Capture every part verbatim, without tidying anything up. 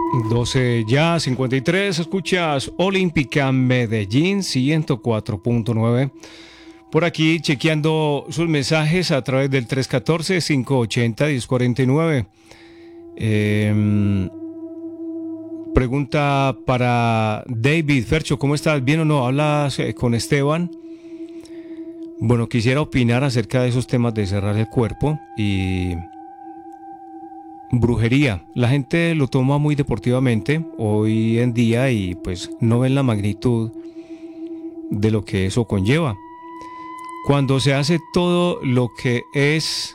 doce ya, cincuenta y tres, escuchas Olímpica Medellín ciento cuatro punto nueve. Por aquí chequeando sus mensajes a través del tres uno cuatro, cinco ocho cero, uno cero cuatro nueve. Eh, pregunta para David. Fercho, ¿cómo estás? ¿Bien o no? ¿Hablas eh, con Esteban? Bueno, quisiera opinar acerca de esos temas de cerrar el cuerpo y brujería. La gente lo toma muy deportivamente hoy en día y pues no ven la magnitud de lo que eso conlleva. Cuando se hace todo lo que es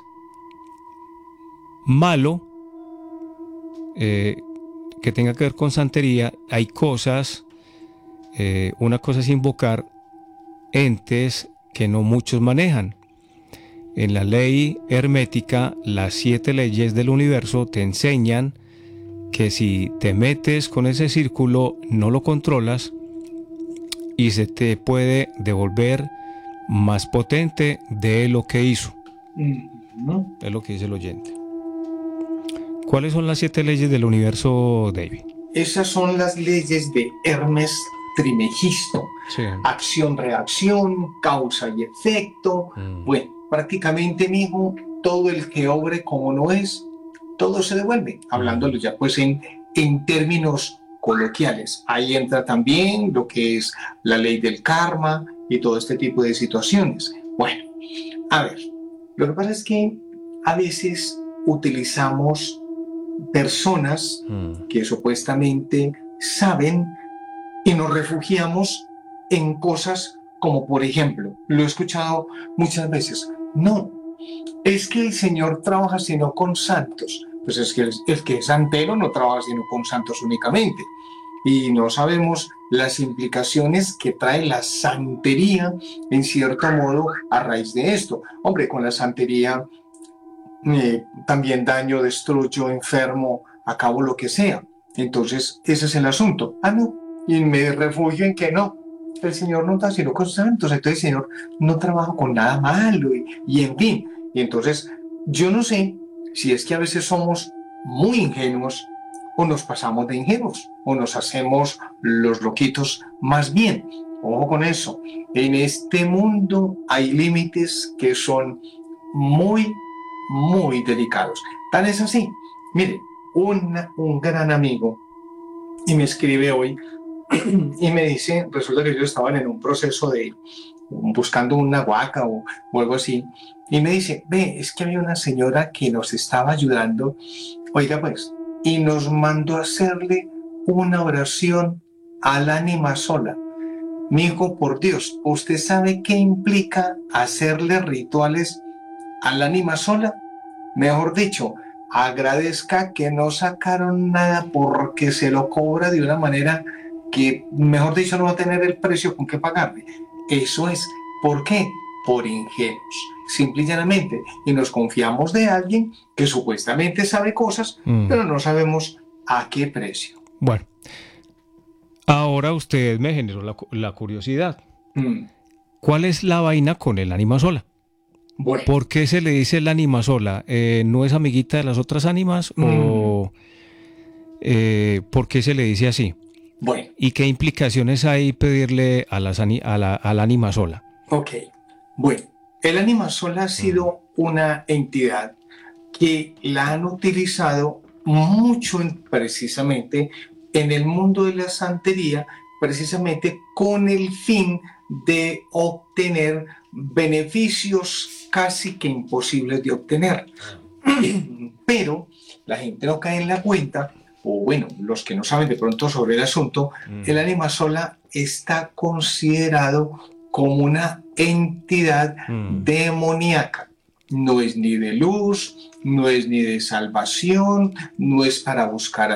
malo, eh, que tenga que ver con santería, hay cosas, eh, una cosa es invocar entes que no muchos manejan. En la ley hermética, las siete leyes del universo te enseñan que si te metes con ese círculo, no lo controlas y se te puede devolver más potente de lo que hizo. ¿No? Es lo que dice el oyente. ¿Cuáles son las siete leyes del universo, David? Esas son las leyes de Hermes Trimegisto. Sí. Acción, reacción, causa y efecto. Mm. Bueno, prácticamente, mijo, todo el que obre como no es, todo se devuelve. Hablándolo ya pues en, en términos coloquiales. Ahí entra también lo que es la ley del karma y todo este tipo de situaciones. Bueno, a ver, lo que pasa es que a veces utilizamos personas mm. que supuestamente saben y nos refugiamos en cosas como, por ejemplo, lo he escuchado muchas veces, no, es que el Señor trabaja sino con santos. Pues es que el, el que es santero no trabaja sino con santos únicamente. Y no sabemos las implicaciones que trae la santería, en cierto modo, a raíz de esto. Hombre, con la santería eh, también daño, destruyo, enfermo, acabo lo que sea. Entonces, ese es el asunto. Ah, no, y me refugio en que no, el Señor no está sino con santos, entonces el Señor no trabaja con nada malo, y, y en fin. Y entonces, yo no sé si es que a veces somos muy ingenuos, o nos pasamos de ingenuos, o nos hacemos los loquitos más bien. Ojo con eso. En este mundo hay límites que son muy, muy delicados. Tal es así. Mire, una, un gran amigo, y me escribe hoy, y me dice, resulta que ellos estaban en un proceso de buscando una huaca o, o algo así, y me dice, ve, es que había una señora que nos estaba ayudando, oiga pues, y nos mandó a hacerle una oración al ánima sola. Mi hijo, por Dios, ¿usted sabe qué implica hacerle rituales al ánima sola? Mejor dicho, agradezca que no sacaron nada porque se lo cobra de una manera que, mejor dicho, no va a tener el precio con que pagarle. Eso es. ¿Por qué? Por ingenuos, simple y llanamente. Y nos confiamos de alguien que supuestamente sabe cosas, mm. pero no sabemos a qué precio. Bueno, ahora usted me generó la, la curiosidad. Mm. ¿Cuál es la vaina con el ánima sola? Bueno. ¿Por qué se le dice el ánima sola? Eh, ¿No es amiguita de las otras ánimas? Mm. ¿O eh, por qué se le dice así? Bueno. ¿Y qué implicaciones hay pedirle a las, a la, al ánima sola? Ok. Bueno, el ánima sola ha sido mm. una entidad que la han utilizado mucho en, precisamente en el mundo de la santería, precisamente con el fin de obtener beneficios casi que imposibles de obtener. Pero la gente no cae en la cuenta, o bueno, los que no saben de pronto sobre el asunto, mm. el ánima sola está considerado como una entidad mm. demoníaca. No es ni de luz, no es ni de salvación, no es para buscar